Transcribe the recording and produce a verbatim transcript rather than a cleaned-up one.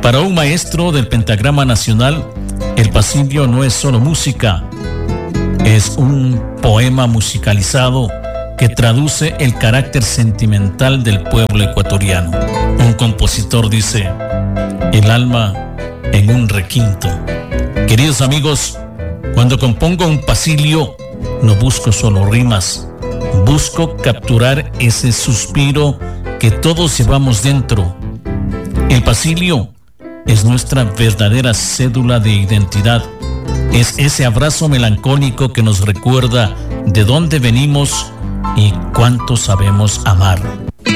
Para un maestro del pentagrama nacional, el pasillo no es solo música, es un poema musicalizado que traduce el carácter sentimental del pueblo ecuatoriano. Un compositor dice: el alma en un requinto. Queridos amigos, cuando compongo un pasillo, no busco solo rimas, busco capturar ese suspiro que todos llevamos dentro. El pasillo es nuestra verdadera cédula de identidad. Es ese abrazo melancólico que nos recuerda de dónde venimos y cuánto sabemos amar.